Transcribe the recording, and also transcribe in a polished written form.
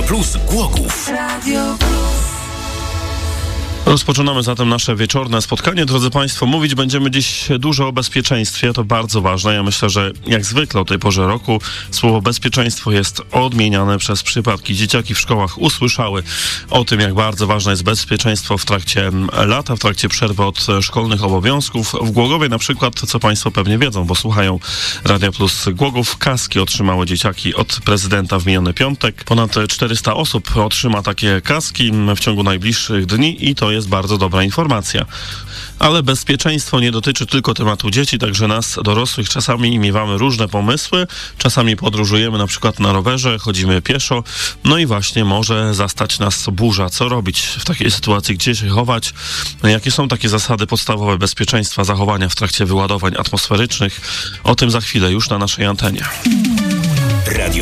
Plus Głogów. Rozpoczynamy zatem nasze wieczorne spotkanie. Drodzy Państwo, mówić będziemy dziś dużo o bezpieczeństwie. To bardzo ważne. Ja myślę, że jak zwykle o tej porze roku słowo bezpieczeństwo jest odmieniane przez przypadki. Dzieciaki w szkołach usłyszały o tym, jak bardzo ważne jest bezpieczeństwo w trakcie lata, w trakcie przerwy od szkolnych obowiązków. W Głogowie na przykład, co Państwo pewnie wiedzą, bo słuchają Radia Plus Głogów, kaski otrzymały dzieciaki od prezydenta w miniony piątek. Ponad 400 osób otrzyma takie kaski w ciągu najbliższych dni i to jest bardzo dobra informacja. Ale bezpieczeństwo nie dotyczy tylko tematu dzieci, także nas, dorosłych. Czasami miewamy różne pomysły, czasami podróżujemy na przykład na rowerze, chodzimy pieszo, no i właśnie może zastać nas burza. Co robić w takiej sytuacji, gdzie się chować? Jakie są takie zasady podstawowe bezpieczeństwa, zachowania w trakcie wyładowań atmosferycznych? O tym za chwilę już na naszej antenie. Radio